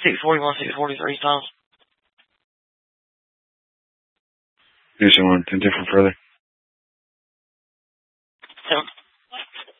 641, 643 times. Yes, you want to different further?